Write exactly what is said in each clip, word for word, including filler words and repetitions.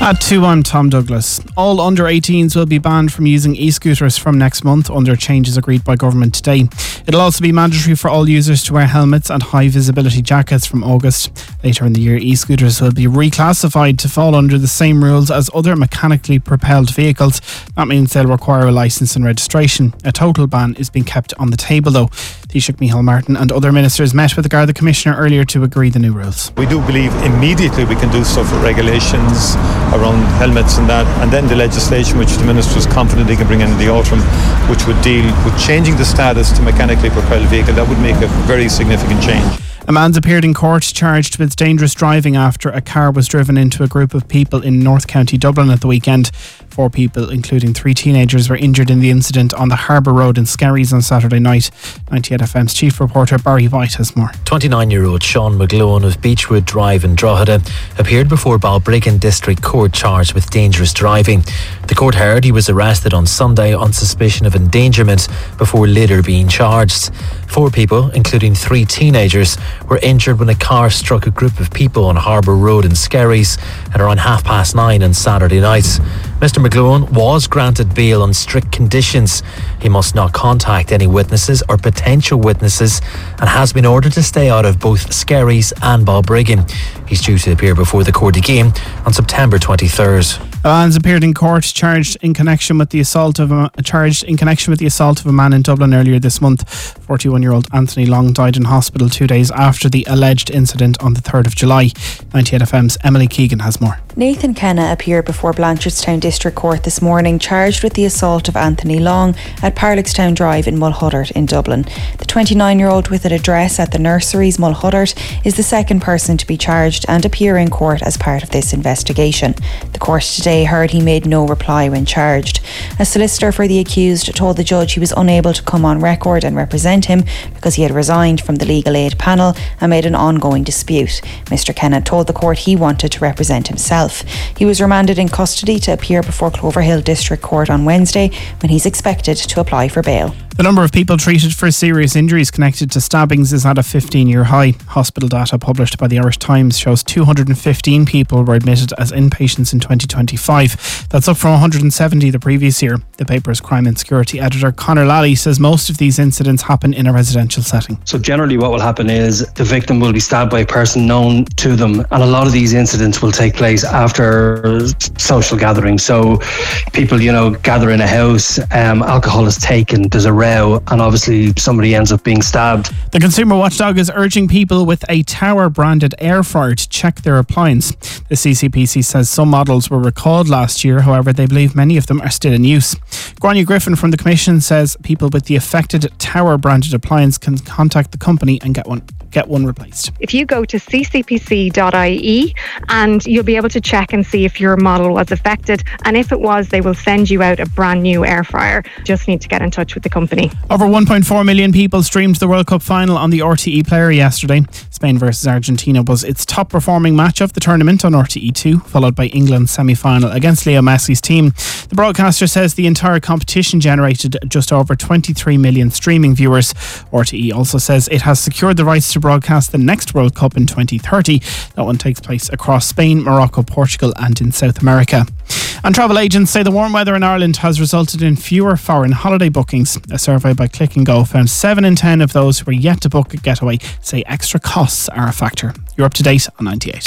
At two, I'm Tom Douglas. All under eighteens will be banned from using e-scooters from next month under changes agreed by government today. It'll also be mandatory for all users to wear helmets and high visibility jackets from August. Later in the year, e-scooters will be reclassified to fall under the same rules as other mechanically propelled vehicles. That means they'll require a licence and registration. A total ban is being kept on the table though. Taoiseach Micheál Martin and other ministers met with the Garda Commissioner earlier to agree the new rules. We do believe immediately we can do stuff with regulations around helmets and that, and then the legislation which the Minister is confident he can bring in in the autumn, which would deal with changing the status to mechanically propelled vehicle. That would make a very significant change. A man's appeared in court charged with dangerous driving after a car was driven into a group of people in North County Dublin at the weekend. Four people, including three teenagers, were injured in the incident on the Harbour Road in Skerries on Saturday night. ninety-eight F M's chief reporter Barry White has more. twenty-nine-year-old Sean McGlowan of Beechwood Drive in Drogheda appeared before Balbriggan District Court charged with dangerous driving. The court heard he was arrested on Sunday on suspicion of endangerment before later being charged. Four people, including three teenagers, were injured when a car struck a group of people on Harbour Road in Skerries at around half past nine on Saturday night. Mister McGlowan was granted bail on strict conditions. He must not contact any witnesses or potential witnesses and has been ordered to stay out of both Skerries and Balbriggan. He's due to appear before the court again on September twenty-third. A man's appeared in court charged in connection with the assault of a charged in connection with the assault of a man in Dublin earlier this month. forty-one-year-old Anthony Long died in hospital two days after the alleged incident on the third of July. ninety-eight F M's Emily Keegan has more. Nathan Kenna appeared before Blanchardstown District Court this morning charged with the assault of Anthony Long at Parlickstown Drive in Mulhuddart in Dublin. The twenty-nine-year-old with an address at the nurseries Mulhuddart is the second person to be charged and appear in court as part of this investigation. The court today heard he made no reply when charged. A solicitor for the accused told the judge he was unable to come on record and represent him because he had resigned from the legal aid panel amid an ongoing dispute. Mister Kenna told the court he wanted to represent himself. He was remanded in custody to appear before Cloverhill District Court on Wednesday when he's expected to apply for bail. The number of people treated for serious injuries connected to stabbings is at a fifteen-year high. Hospital data published by the Irish Times shows two hundred fifteen people were admitted as inpatients in twenty twenty-five. That's up from one hundred seventy the previous year. The paper's crime and security editor Conor Lally says most of these incidents happen in a residential setting. So generally what will happen is the victim will be stabbed by a person known to them, and a lot of these incidents will take place after social gatherings. So people, you know, gather in a house, um, alcohol is taken, there's a row, and obviously somebody ends up being stabbed. The Consumer Watchdog is urging people with a Tower branded air fryer to check their appliance. The C C P C says some models were recalled last year, however they believe many of them are still in use. Grania Griffin from the Commission says people with the affected Tower branded appliance can contact the company and get one get one replaced. If you go to c c p c dot i e and you'll be able to check and see if your model was affected, and if it was, they will send you out a brand new air fryer. Just need to get in touch with the company. Over one point four million people streamed the World Cup final on the R T E player yesterday. Spain versus Argentina was its top performing match of the tournament on R T E two, followed by England's semi-final against Leo Messi's team. The broadcaster says the entire competition generated just over twenty-three million streaming viewers. R T E also says it has secured the rights to broadcast the next World Cup in twenty thirty. That one takes place across Spain, Morocco, Portugal and in South America. And travel agents say the warm weather in Ireland has resulted in fewer foreign holiday bookings. A survey by Click and Go found seven in ten of those who are yet to book a getaway say extra costs are a factor. You're up to date on ninety-eight.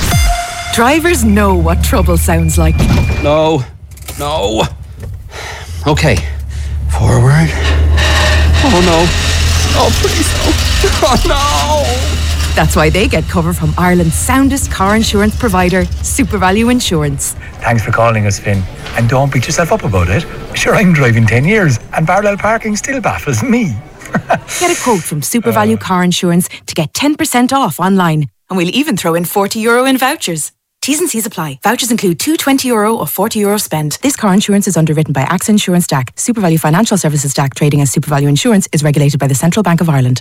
Drivers know what trouble sounds like. No, no. Okay, forward. Oh no. Oh please no. Oh no. That's why they get cover from Ireland's soundest car insurance provider, SuperValue Insurance. Thanks for calling us, Finn. And don't beat yourself up about it. Sure, I'm driving ten years and parallel parking still baffles me. Get a quote from SuperValue uh. Car Insurance to get ten percent off online. And we'll even throw in forty euro in vouchers. T's and C's apply. Vouchers include two twenty euro or forty euro spend. This car insurance is underwritten by AXA Insurance D A C. SuperValue Financial Services D A C, trading as SuperValue Insurance, is regulated by the Central Bank of Ireland.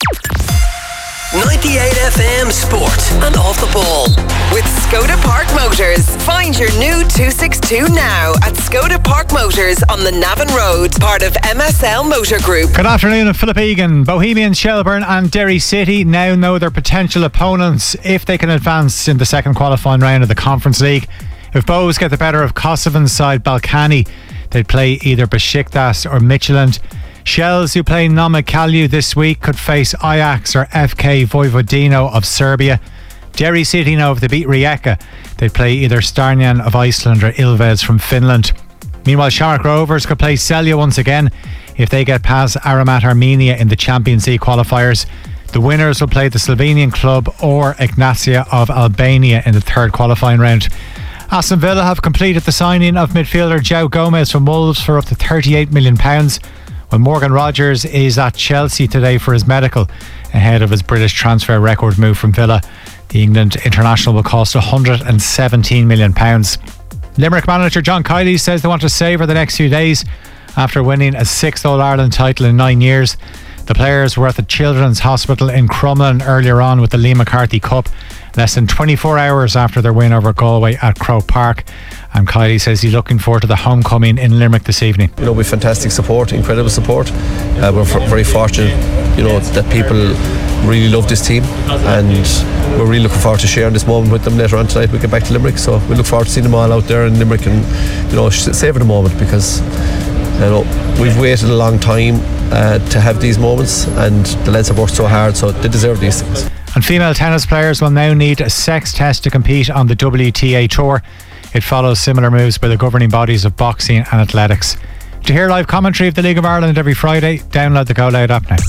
ninety-eight F M Sport and Off the Ball with Skoda Park Motors. Find your new two sixty-two now at Skoda Park Motors on the Navan Road, part of M S L Motor Group. Good afternoon, I'm Philip Egan. Bohemian, Shelburne and Derry City now know their potential opponents if they can advance in the second qualifying round of the Conference League. If Bows get the better of Kosovo's side Balkani, they'd play either Besiktas or Midtjylland. Shells, who play Nomakalju this week, could face Ajax or F K Vojvodino of Serbia. Derry City know if they beat Rijeka, they'd play either Starnjan of Iceland or Ilves from Finland. Meanwhile, Shark Rovers could play Celje once again if they get past Aramat Armenia in the Champions League qualifiers. The winners will play the Slovenian club or Ignacia of Albania in the third qualifying round. Aston Villa have completed the signing of midfielder João Gomez from Wolves for up to thirty-eight million pounds. Well, Morgan Rogers is at Chelsea today for his medical ahead of his British transfer record move from Villa. The England international will cost one hundred seventeen million pounds. Limerick manager John Kiely says they want to savour the next few days after winning a sixth All-Ireland title in nine years. The players were at the Children's Hospital in Crumlin earlier on with the Lee McCarthy Cup, less than twenty-four hours after their win over Galway at Croke Park. And Kiely says he's looking forward to the homecoming in Limerick this evening. You know, we've fantastic support, incredible support. Uh, we're f- very fortunate, you know, that people really love this team, and we're really looking forward to sharing this moment with them later on tonight. We get back to Limerick, so we look forward to seeing them all out there in Limerick and, you know, savour the moment, because, you know, we've waited a long time uh, to have these moments, and the lads have worked so hard, so they deserve these things. And female tennis players will now need a sex test to compete on the W T A Tour. It follows similar moves by the governing bodies of boxing and athletics. To hear live commentary of the League of Ireland every Friday, download the Go Loud app now.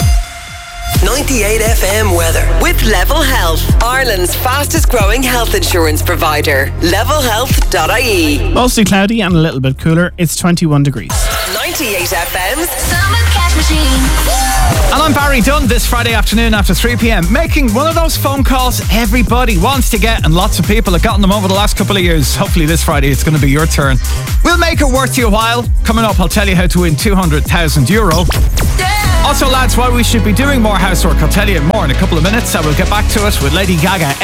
ninety-eight F M weather with Level Health, Ireland's fastest growing health insurance provider. level health dot I E. Mostly cloudy and a little bit cooler. It's twenty-one degrees. ninety-eight F M's Summer Cash Machine. And I'm Barry Dunn this Friday afternoon after three p.m. making one of those phone calls everybody wants to get, and lots of people have gotten them over the last couple of years. Hopefully this Friday it's going to be your turn. We'll make it worth your while. Coming up, I'll tell you how to win two hundred thousand euro. Also, lads, while we should be doing more housework, I'll tell you more in a couple of minutes. I will get back to it with Lady Gaga.